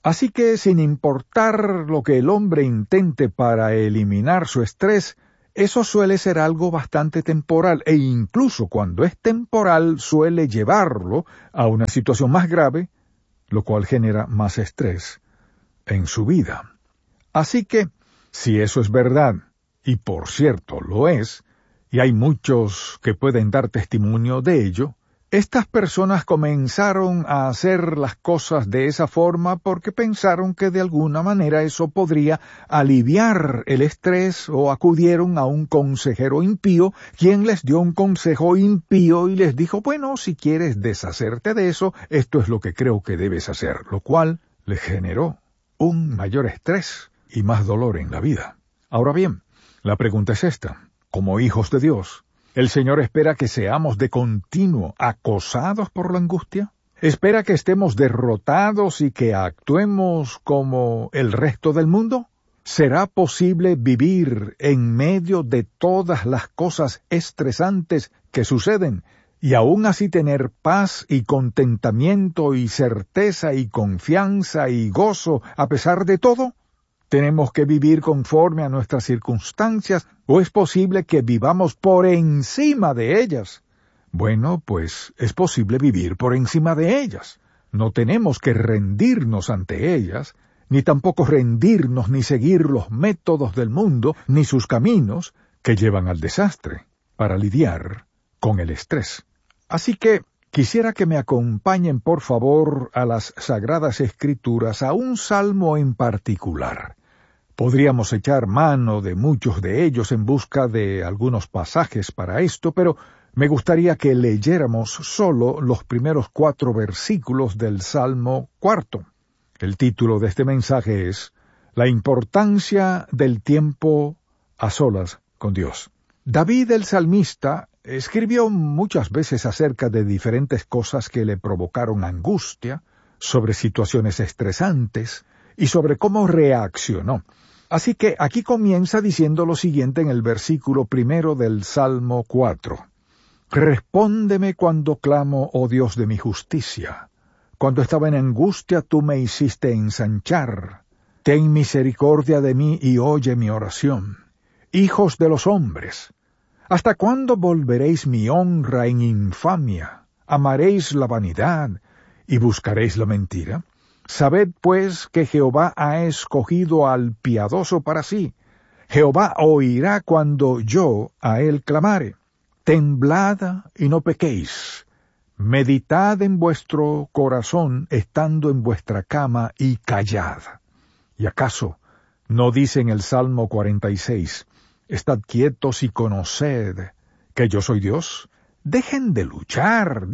Así que, sin importar lo que el hombre intente para eliminar su estrés, eso suele ser algo bastante temporal, e incluso cuando es temporal suele llevarlo a una situación más grave, lo cual genera más estrés en su vida. Así que, si eso es verdad, y por cierto lo es, y hay muchos que pueden dar testimonio de ello, estas personas comenzaron a hacer las cosas de esa forma porque pensaron que de alguna manera eso podría aliviar el estrés, o acudieron a un consejero impío, quien les dio un consejo impío y les dijo, bueno, si quieres deshacerte de eso, esto es lo que creo que debes hacer, lo cual les generó un mayor estrés y más dolor en la vida. Ahora bien, la pregunta es esta: como hijos de Dios, ¿el Señor espera que seamos de continuo acosados por la angustia? ¿Espera que estemos derrotados y que actuemos como el resto del mundo? ¿Será posible vivir en medio de todas las cosas estresantes que suceden y aún así tener paz y contentamiento y certeza y confianza y gozo a pesar de todo? ¿Tenemos que vivir conforme a nuestras circunstancias o es posible que vivamos por encima de ellas? Bueno, pues es posible vivir por encima de ellas. No tenemos que rendirnos ante ellas, ni tampoco rendirnos ni seguir los métodos del mundo, ni sus caminos que llevan al desastre, para lidiar con el estrés. Así que quisiera que me acompañen por favor a las Sagradas Escrituras, a un salmo en particular. Podríamos echar mano de muchos de ellos en busca de algunos pasajes para esto, pero me gustaría que leyéramos solo los primeros 4 versículos del Salmo 4. El título de este mensaje es La importancia del tiempo a solas con Dios. David el salmista escribió muchas veces acerca de diferentes cosas que le provocaron angustia, sobre situaciones estresantes y sobre cómo reaccionó. Así que aquí comienza diciendo lo siguiente en el versículo 1 del Salmo 4. Respóndeme cuando clamo, oh Dios de mi justicia. Cuando estaba en angustia tú me hiciste ensanchar. Ten misericordia de mí y oye mi oración. Hijos de los hombres, ¿hasta cuándo volveréis mi honra en infamia? ¿Amaréis la vanidad y buscaréis la mentira? Sabed, pues, que Jehová ha escogido al piadoso para sí. Jehová oirá cuando yo a él clamare. Temblad y no pequéis. Meditad en vuestro corazón estando en vuestra cama y callad. ¿Y acaso no dice en el Salmo 46, Estad quietos y conoced que yo soy Dios? Dejen de luchar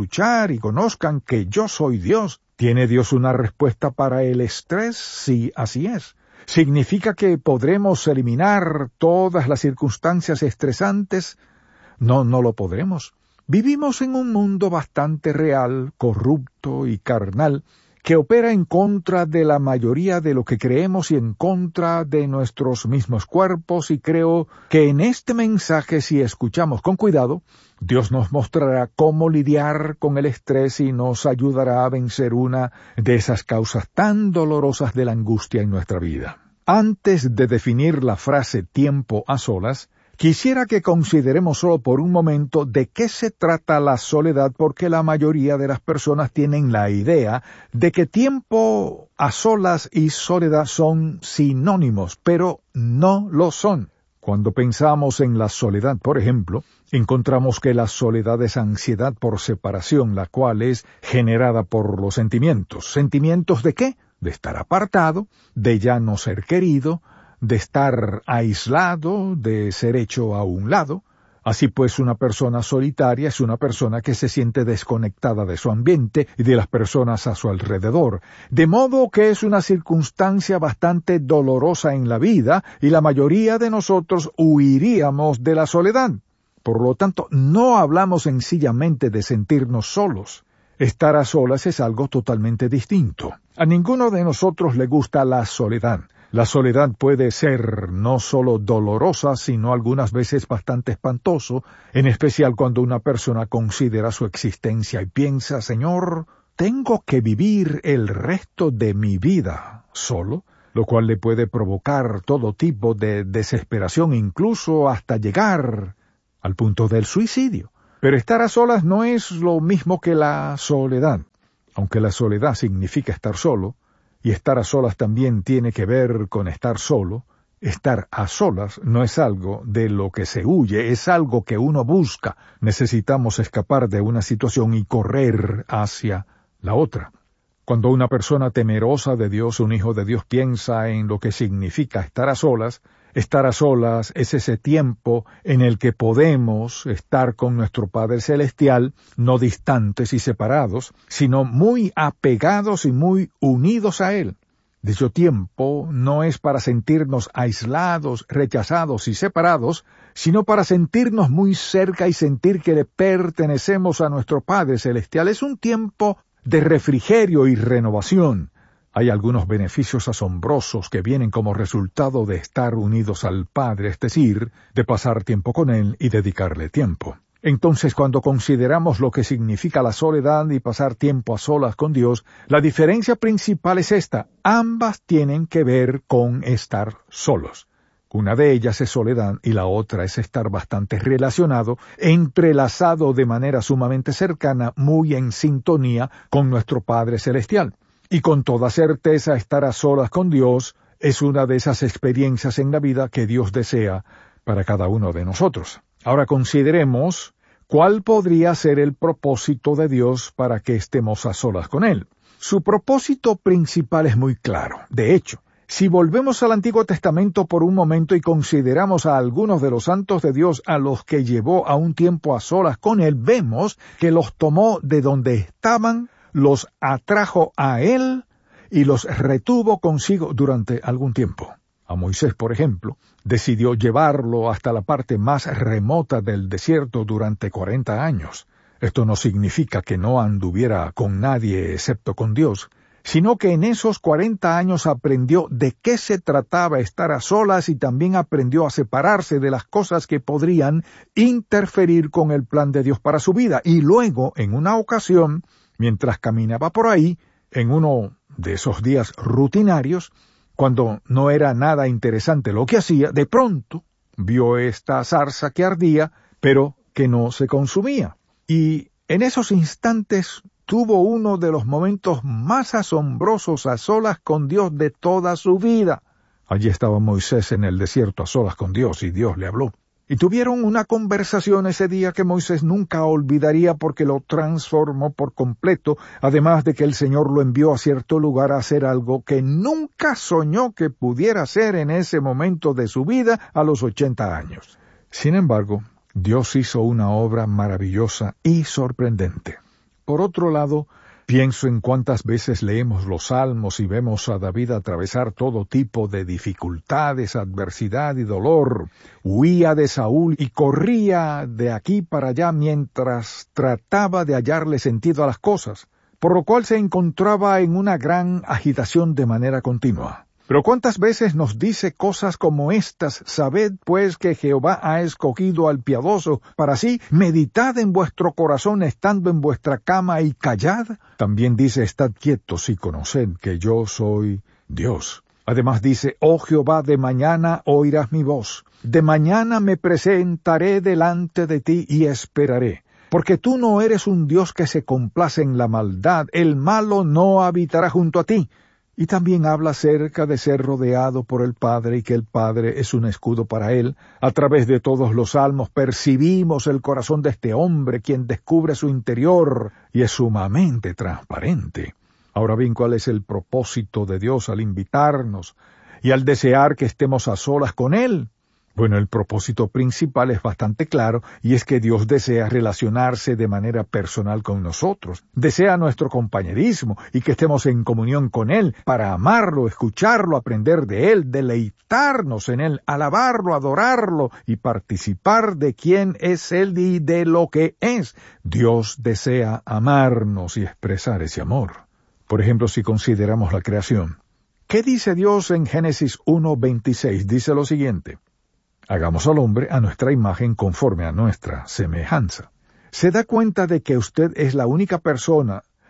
y conozcan que yo soy Dios. ¿Tiene Dios una respuesta para el estrés? Sí, así es. ¿Significa que podremos eliminar todas las circunstancias estresantes? No, no lo podremos. Vivimos en un mundo bastante real, corrupto y carnal, que opera en contra de la mayoría de lo que creemos y en contra de nuestros mismos cuerpos, y creo que en este mensaje, si escuchamos con cuidado, Dios nos mostrará cómo lidiar con el estrés y nos ayudará a vencer una de esas causas tan dolorosas de la angustia en nuestra vida. Antes de definir la frase tiempo a solas, quisiera que consideremos solo por un momento de qué se trata la soledad, porque la mayoría de las personas tienen la idea de que tiempo a solas y soledad son sinónimos, pero no lo son. Cuando pensamos en la soledad, por ejemplo, encontramos que la soledad es ansiedad por separación, la cual es generada por los sentimientos. ¿Sentimientos de qué? De estar apartado, de ya no ser querido, de estar aislado, de ser hecho a un lado. Así pues, una persona solitaria es una persona que se siente desconectada de su ambiente y de las personas a su alrededor, de modo que es una circunstancia bastante dolorosa en la vida, y la mayoría de nosotros huiríamos de la soledad. Por lo tanto, no hablamos sencillamente de sentirnos solos. Estar a solas es algo totalmente distinto. A ninguno de nosotros le gusta la soledad. La soledad puede ser no solo dolorosa, sino algunas veces bastante espantoso, en especial cuando una persona considera su existencia y piensa, Señor, tengo que vivir el resto de mi vida solo, lo cual le puede provocar todo tipo de desesperación, incluso hasta llegar al punto del suicidio. Pero estar a solas no es lo mismo que la soledad. Aunque la soledad significa estar solo, y estar a solas también tiene que ver con estar solo, estar a solas no es algo de lo que se huye, es algo que uno busca. Necesitamos escapar de una situación y correr hacia la otra. Cuando una persona temerosa de Dios, un hijo de Dios, piensa en lo que significa estar a solas es ese tiempo en el que podemos estar con nuestro Padre Celestial, no distantes y separados, sino muy apegados y muy unidos a Él. Dicho tiempo no es para sentirnos aislados, rechazados y separados, sino para sentirnos muy cerca y sentir que le pertenecemos a nuestro Padre Celestial. Es un tiempo de refrigerio y renovación. Hay algunos beneficios asombrosos que vienen como resultado de estar unidos al Padre, es decir, de pasar tiempo con Él y dedicarle tiempo. Entonces, cuando consideramos lo que significa la soledad y pasar tiempo a solas con Dios, la diferencia principal es esta: ambas tienen que ver con estar solos. Una de ellas es soledad y la otra es estar bastante relacionado, entrelazado de manera sumamente cercana, muy en sintonía con nuestro Padre Celestial. Y con toda certeza estar a solas con Dios es una de esas experiencias en la vida que Dios desea para cada uno de nosotros. Ahora consideremos cuál podría ser el propósito de Dios para que estemos a solas con Él. Su propósito principal es muy claro. De hecho, si volvemos al Antiguo Testamento por un momento y consideramos a algunos de los santos de Dios a los que llevó a un tiempo a solas con Él, vemos que los tomó de donde estaban, los atrajo a Él y los retuvo consigo durante algún tiempo. A Moisés, por ejemplo, decidió llevarlo hasta la parte más remota del desierto durante 40 años. Esto no significa que no anduviera con nadie excepto con Dios, sino que en esos 40 años aprendió de qué se trataba estar a solas y también aprendió a separarse de las cosas que podrían interferir con el plan de Dios para su vida. Y luego, en una ocasión, mientras caminaba por ahí, en uno de esos días rutinarios, cuando no era nada interesante lo que hacía, de pronto vio esta zarza que ardía, pero que no se consumía. Y en esos instantes tuvo uno de los momentos más asombrosos a solas con Dios de toda su vida. Allí estaba Moisés en el desierto a solas con Dios y Dios le habló. Y tuvieron una conversación ese día que Moisés nunca olvidaría porque lo transformó por completo, además de que el Señor lo envió a cierto lugar a hacer algo que nunca soñó que pudiera hacer en ese momento de su vida a los 80 años. Sin embargo, Dios hizo una obra maravillosa y sorprendente. Por otro lado, pienso en cuántas veces leemos los Salmos y vemos a David atravesar todo tipo de dificultades, adversidad y dolor. Huía de Saúl y corría de aquí para allá mientras trataba de hallarle sentido a las cosas, por lo cual se encontraba en una gran agitación de manera continua. Pero ¿cuántas veces nos dice cosas como estas? Sabed pues que Jehová ha escogido al piadoso para sí, meditad en vuestro corazón estando en vuestra cama y callad. También dice, estad quietos y conoced que yo soy Dios. Además dice, oh Jehová, de mañana oirás mi voz. De mañana me presentaré delante de ti y esperaré. Porque tú no eres un Dios que se complace en la maldad, el malo no habitará junto a ti. Y también habla acerca de ser rodeado por el Padre y que el Padre es un escudo para él. A través de todos los salmos percibimos el corazón de este hombre, quien descubre su interior y es sumamente transparente. Ahora bien, ¿cuál es el propósito de Dios al invitarnos y al desear que estemos a solas con Él? Bueno, el propósito principal es bastante claro, y es que Dios desea relacionarse de manera personal con nosotros. Desea nuestro compañerismo y que estemos en comunión con Él para amarlo, escucharlo, aprender de Él, deleitarnos en Él, alabarlo, adorarlo y participar de quién es Él y de lo que es. Dios desea amarnos y expresar ese amor. Por ejemplo, si consideramos la creación, ¿qué dice Dios en Génesis 1:26? Dice lo siguiente: hagamos al hombre a nuestra imagen conforme a nuestra semejanza. ¿Se da cuenta de que usted es la única persona,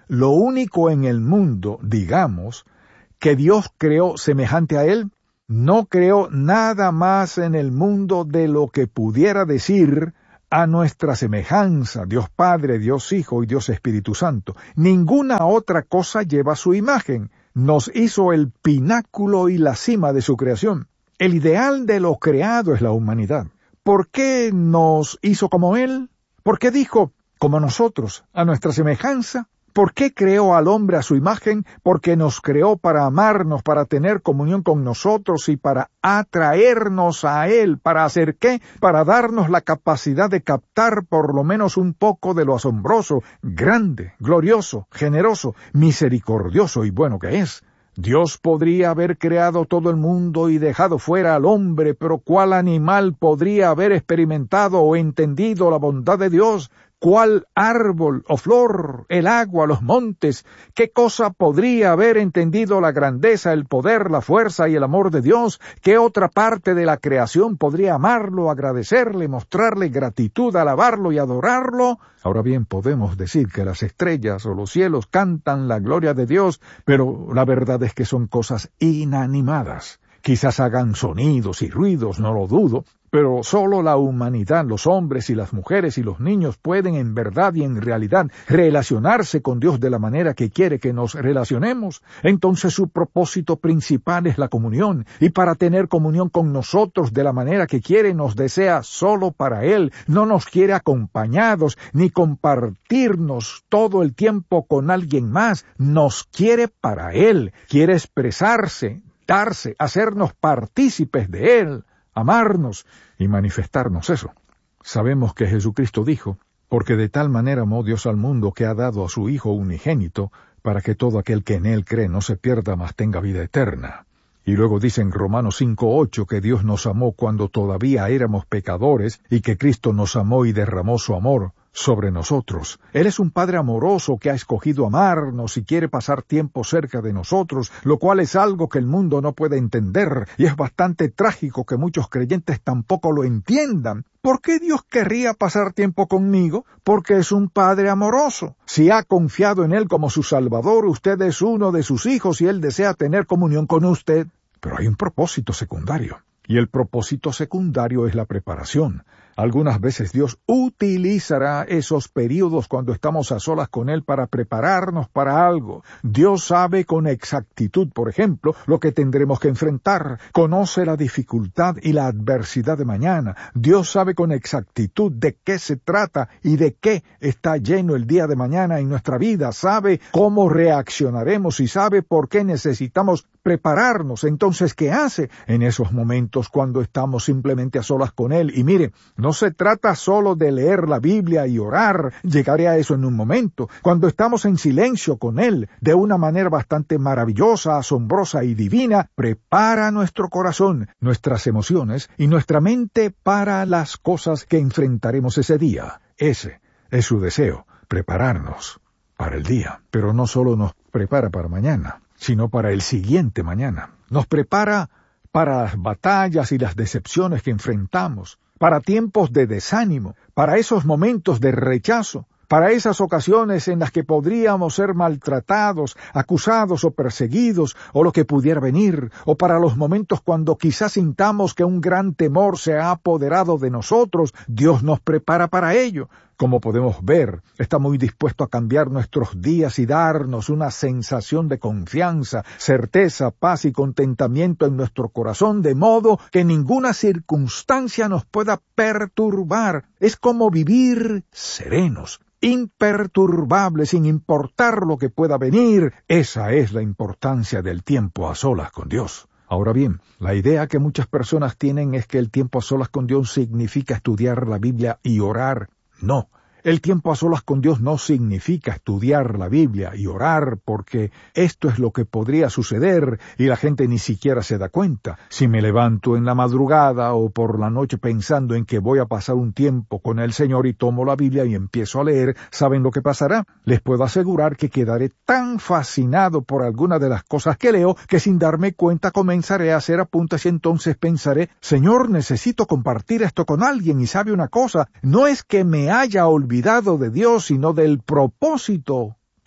lo único en el mundo, digamos, que Dios creó semejante a Él? No creó nada más en el mundo de lo que pudiera decir a nuestra semejanza, Dios Padre, Dios Hijo y Dios Espíritu Santo. Ninguna otra cosa lleva su imagen. Nos hizo el pináculo y la cima de su creación. El ideal de lo creado es la humanidad. ¿Por qué nos hizo como Él? ¿Por qué dijo, como nosotros, a nuestra semejanza? ¿Por qué creó al hombre a su imagen? Porque nos creó para amarnos, para tener comunión con nosotros y para atraernos a Él. ¿Para hacer qué? Para darnos la capacidad de captar por lo menos un poco de lo asombroso, grande, glorioso, generoso, misericordioso y bueno que es. Dios podría haber creado todo el mundo y dejado fuera al hombre, pero ¿cuál animal podría haber experimentado o entendido la bondad de Dios? ¿Cuál árbol o flor, el agua, los montes? ¿Qué cosa podría haber entendido la grandeza, el poder, la fuerza y el amor de Dios? ¿Qué otra parte de la creación podría amarlo, agradecerle, mostrarle gratitud, alabarlo y adorarlo? Ahora bien, podemos decir que las estrellas o los cielos cantan la gloria de Dios, pero la verdad es que son cosas inanimadas. Quizás hagan sonidos y ruidos, no lo dudo, pero solo la humanidad, los hombres y las mujeres y los niños pueden en verdad y en realidad relacionarse con Dios de la manera que quiere que nos relacionemos. Entonces su propósito principal es la comunión, y para tener comunión con nosotros de la manera que quiere nos desea solo para Él. No nos quiere acompañados ni compartirnos todo el tiempo con alguien más. Nos quiere para Él, quiere expresarse, darse, hacernos partícipes de Él, amarnos y manifestarnos eso. Sabemos que Jesucristo dijo, porque de tal manera amó Dios al mundo que ha dado a su Hijo unigénito, para que todo aquel que en Él cree no se pierda, mas tenga vida eterna. Y luego dice en Romanos 5:8 que Dios nos amó cuando todavía éramos pecadores y que Cristo nos amó y derramó su amor sobre nosotros. Él es un Padre amoroso que ha escogido amarnos y quiere pasar tiempo cerca de nosotros, lo cual es algo que el mundo no puede entender, y es bastante trágico que muchos creyentes tampoco lo entiendan. ¿Por qué Dios querría pasar tiempo conmigo? Porque es un Padre amoroso. Si ha confiado en Él como su Salvador, usted es uno de sus hijos y Él desea tener comunión con usted. Pero hay un propósito secundario, y el propósito secundario es la preparación. Algunas veces Dios utilizará esos períodos cuando estamos a solas con Él para prepararnos para algo. Dios sabe con exactitud, por ejemplo, lo que tendremos que enfrentar. Conoce la dificultad y la adversidad de mañana. Dios sabe con exactitud de qué se trata y de qué está lleno el día de mañana en nuestra vida. Sabe cómo reaccionaremos y sabe por qué necesitamos prepararnos. Entonces, ¿qué hace en esos momentos cuando estamos simplemente a solas con Él? Y mire, no se trata solo de leer la Biblia y orar, llegaré a eso en un momento. Cuando estamos en silencio con Él, de una manera bastante maravillosa, asombrosa y divina, prepara nuestro corazón, nuestras emociones y nuestra mente para las cosas que enfrentaremos ese día. Ese es su deseo, prepararnos para el día. Pero no solo nos prepara para mañana, sino para el siguiente mañana. Nos prepara para las batallas y las decepciones que enfrentamos, para tiempos de desánimo, para esos momentos de rechazo, para esas ocasiones en las que podríamos ser maltratados, acusados o perseguidos, o lo que pudiera venir, o para los momentos cuando quizás sintamos que un gran temor se ha apoderado de nosotros. Dios nos prepara para ello. Como podemos ver, está muy dispuesto a cambiar nuestros días y darnos una sensación de confianza, certeza, paz y contentamiento en nuestro corazón, de modo que ninguna circunstancia nos pueda perturbar. Es como vivir serenos, imperturbables, sin importar lo que pueda venir. Esa es la importancia del tiempo a solas con Dios. Ahora bien, la idea que muchas personas tienen es que el tiempo a solas con Dios significa estudiar la Biblia y orar. No, el tiempo a solas con Dios no significa estudiar la Biblia y orar, porque esto es lo que podría suceder y la gente ni siquiera se da cuenta. Si me levanto en la madrugada o por la noche pensando en que voy a pasar un tiempo con el Señor y tomo la Biblia y empiezo a leer, ¿saben lo que pasará? Les puedo asegurar que quedaré tan fascinado por alguna de las cosas que leo que sin darme cuenta comenzaré a hacer apuntes y entonces pensaré, Señor, necesito compartir esto con alguien. Y sabe una cosa, no es que me haya olvidado de Dios, sino del propósito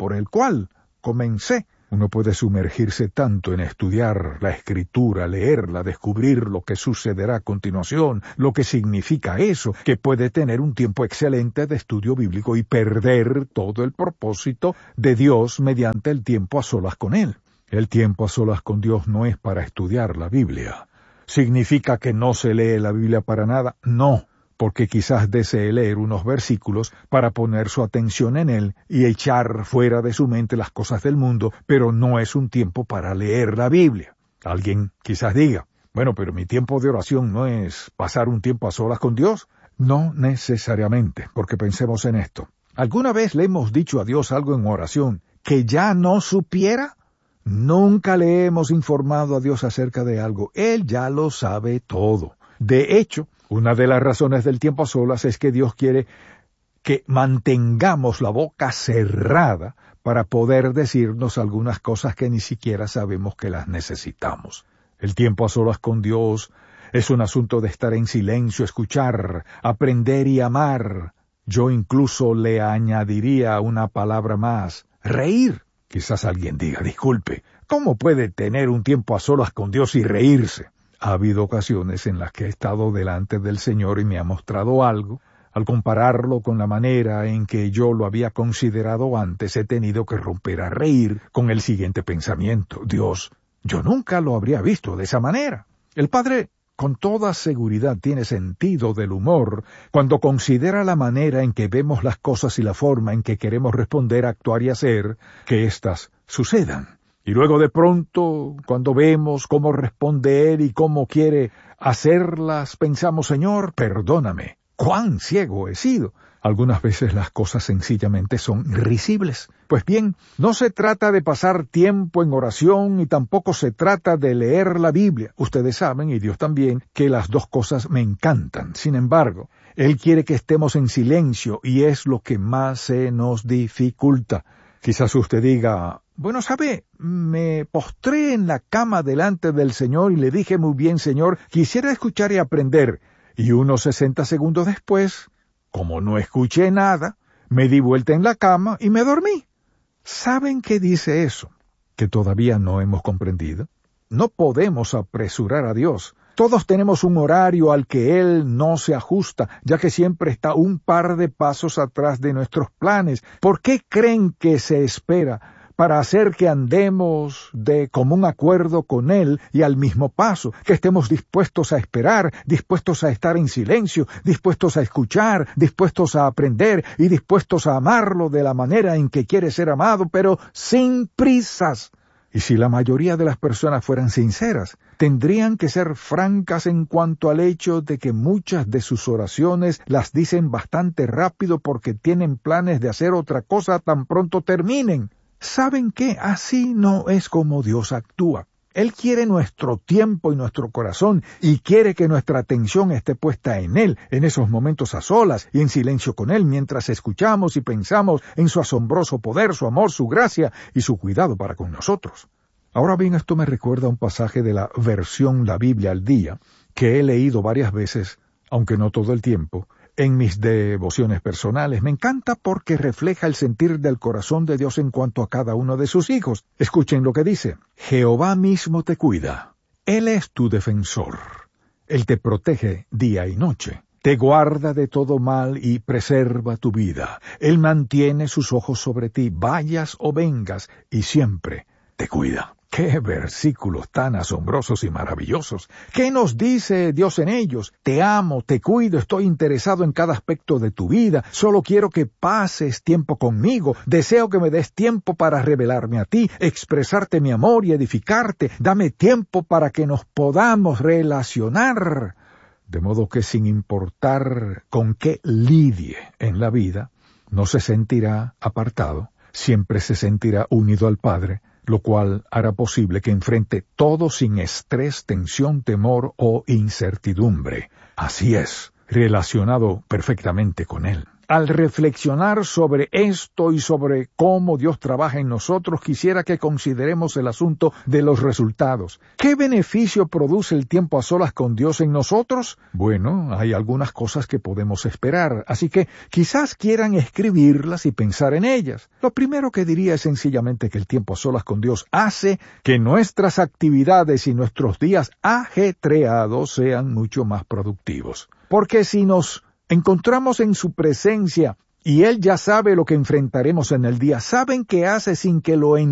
por el cual comencé. Uno puede sumergirse tanto en estudiar la Escritura, leerla, descubrir lo que sucederá a continuación, lo que significa eso, que puede tener un tiempo excelente de estudio bíblico y perder todo el propósito de Dios mediante el tiempo a solas con Él. El tiempo a solas con Dios no es para estudiar la Biblia. ¿Significa que no se lee la Biblia para nada? No, porque quizás desee leer unos versículos para poner su atención en él y echar fuera de su mente las cosas del mundo, pero no es un tiempo para leer la Biblia. Alguien quizás diga, bueno, pero mi tiempo de oración no es pasar un tiempo a solas con Dios. No necesariamente, porque pensemos en esto. ¿Alguna vez le hemos dicho a Dios algo en oración que ya no supiera? Nunca le hemos informado a Dios acerca de algo. Él ya lo sabe todo. De hecho, una de las razones del tiempo a solas es que Dios quiere que mantengamos la boca cerrada para poder decirnos algunas cosas que ni siquiera sabemos que las necesitamos. El tiempo a solas con Dios es un asunto de estar en silencio, escuchar, aprender y amar. Yo incluso le añadiría una palabra más, reír. Quizás alguien diga, disculpe, ¿cómo puede tener un tiempo a solas con Dios y reírse? Ha habido ocasiones en las que he estado delante del Señor y me ha mostrado algo. Al compararlo con la manera en que yo lo había considerado antes, he tenido que romper a reír con el siguiente pensamiento. Dios, yo nunca lo habría visto de esa manera. El Padre, con toda seguridad, tiene sentido del humor cuando considera la manera en que vemos las cosas y la forma en que queremos responder, actuar y hacer que éstas sucedan. Y luego de pronto, cuando vemos cómo responde Él y cómo quiere hacerlas, pensamos, Señor, perdóname, cuán ciego he sido. Algunas veces las cosas sencillamente son risibles. Pues bien, no se trata de pasar tiempo en oración y tampoco se trata de leer la Biblia. Ustedes saben, y Dios también, que las dos cosas me encantan. Sin embargo, Él quiere que estemos en silencio y es lo que más se nos dificulta. Quizás usted diga, bueno, ¿sabe? Me postré en la cama delante del Señor y le dije, muy bien, Señor, quisiera escuchar y aprender. Y unos 60 segundos después, como no escuché nada, me di vuelta en la cama y me dormí. ¿Saben qué dice eso? ¿Que todavía no hemos comprendido? No podemos apresurar a Dios. Todos tenemos un horario al que Él no se ajusta, ya que siempre está un par de pasos atrás de nuestros planes. ¿Por qué creen que se espera? Para hacer que andemos de común acuerdo con Él y al mismo paso, que estemos dispuestos a esperar, dispuestos a estar en silencio, dispuestos a escuchar, dispuestos a aprender y dispuestos a amarlo de la manera en que quiere ser amado, pero sin prisas. Y si la mayoría de las personas fueran sinceras, tendrían que ser francas en cuanto al hecho de que muchas de sus oraciones las dicen bastante rápido porque tienen planes de hacer otra cosa tan pronto terminen. ¿Saben qué? Así no es como Dios actúa. Él quiere nuestro tiempo y nuestro corazón y quiere que nuestra atención esté puesta en Él, en esos momentos a solas y en silencio con Él, mientras escuchamos y pensamos en su asombroso poder, su amor, su gracia y su cuidado para con nosotros. Ahora bien, esto me recuerda a un pasaje de la versión La Biblia al Día, que he leído varias veces, aunque no todo el tiempo, en mis devociones personales. Me encanta porque refleja el sentir del corazón de Dios en cuanto a cada uno de sus hijos. Escuchen lo que dice. Jehová mismo te cuida. Él es tu defensor. Él te protege día y noche. Te guarda de todo mal y preserva tu vida. Él mantiene sus ojos sobre ti, vayas o vengas, y siempre te cuida. ¡Qué versículos tan asombrosos y maravillosos! ¿Qué nos dice Dios en ellos? Te amo, te cuido, estoy interesado en cada aspecto de tu vida, solo quiero que pases tiempo conmigo, deseo que me des tiempo para revelarme a ti, expresarte mi amor y edificarte, dame tiempo para que nos podamos relacionar. De modo que sin importar con qué lidie en la vida, no se sentirá apartado, siempre se sentirá unido al Padre, lo cual hará posible que enfrente todo sin estrés, tensión, temor o incertidumbre. Así es, relacionado perfectamente con Él. Al reflexionar sobre esto y sobre cómo Dios trabaja en nosotros, quisiera que consideremos el asunto de los resultados. ¿Qué beneficio produce el tiempo a solas con Dios en nosotros? Bueno, hay algunas cosas que podemos esperar, así que quizás quieran escribirlas y pensar en ellas. Lo primero que diría es sencillamente que el tiempo a solas con Dios hace que nuestras actividades y nuestros días ajetreados sean mucho más productivos. Porque si nos encontramos en su presencia y Él ya sabe lo que enfrentaremos en el día, ¿saben qué hace sin que lo